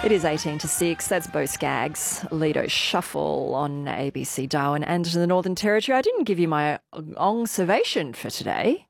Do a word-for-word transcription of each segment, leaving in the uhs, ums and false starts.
It is eighteen to six. That's Bo Skaggs, Lido Shuffle on A B C Darwin and the Northern Territory. I didn't give you my observation for today.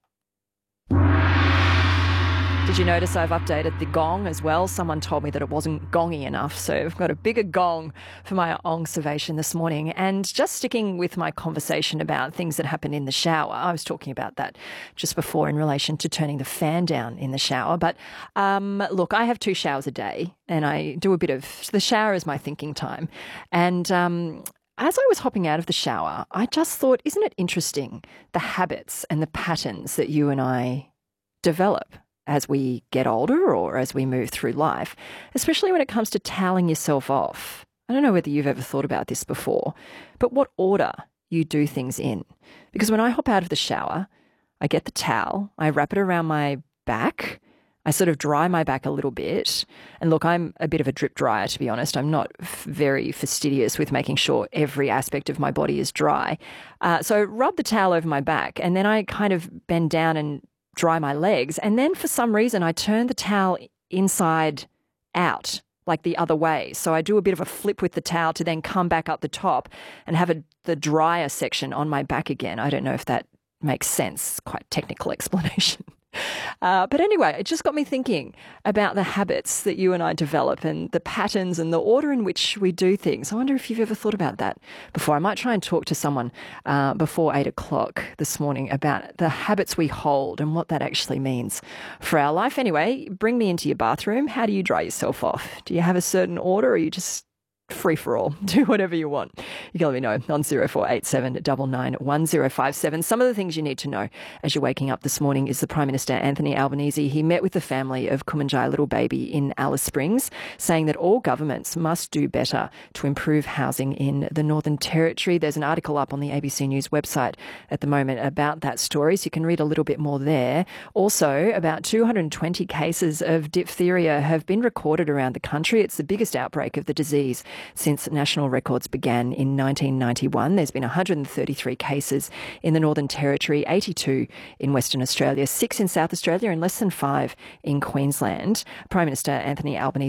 Did you notice I've updated the gong as well? Someone told me that it wasn't gongy enough, so I've got a bigger gong for my observation this morning. And just sticking with my conversation about things that happen in the shower, I was talking about that just before in relation to turning the fan down in the shower. But um, look, I have two showers a day, and I do a bit of the shower is my thinking time. And um, as I was hopping out of the shower, I just thought, isn't it interesting the habits and the patterns that you and I develop as we get older or as we move through life, especially when it comes to toweling yourself off. I don't know whether you've ever thought about this before, but what order you do things in. Because when I hop out of the shower, I get the towel, I wrap it around my back, I sort of dry my back a little bit. And look, I'm a bit of a drip dryer, to be honest. I'm not f- very fastidious with making sure every aspect of my body is dry. Uh, so rub the towel over my back, and then I kind of bend down and dry my legs. And then for some reason, I turn the towel inside out, like the other way. So I do a bit of a flip with the towel to then come back up the top and have a, the drier section on my back again. I don't know if that makes sense. It's quite a technical explanation. Uh, but anyway, it just got me thinking about the habits that you and I develop and the patterns and the order in which we do things. I wonder if you've ever thought about that before. I might try and talk to someone uh, before eight o'clock this morning about the habits we hold and what that actually means for our life. Anyway, bring me into your bathroom. How do you dry yourself off? Do you have a certain order, or are you just free for all? Do whatever you want. You can let me know on zero four eight seven nine nine one zero five seven. Some of the things you need to know as you're waking up this morning is the Prime Minister Anthony Albanese. He met with the family of Kumanjai Little Baby in Alice Springs, saying that all governments must do better to improve housing in the Northern Territory. There's an article up on the A B C News website at the moment about that story, so you can read a little bit more there. Also, about two hundred twenty cases of diphtheria have been recorded around the country. It's the biggest outbreak of the disease since national records began in nineteen ninety-one. There's been one hundred thirty-three cases in the Northern Territory, eighty-two in Western Australia, six in South Australia and less than five in Queensland. Prime Minister Anthony Albanese